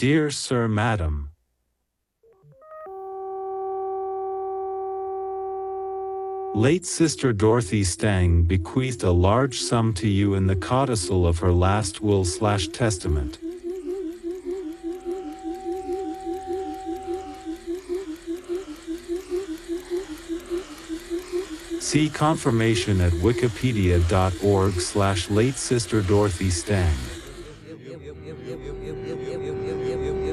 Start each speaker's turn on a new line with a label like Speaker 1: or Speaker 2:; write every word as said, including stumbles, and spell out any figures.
Speaker 1: Dear Sir Madam, late Sister Dorothy Stang bequeathed a large sum to you in the codicil of her last will slash testament. See confirmation at wikipedia.org slash late Sister Dorothy Stang.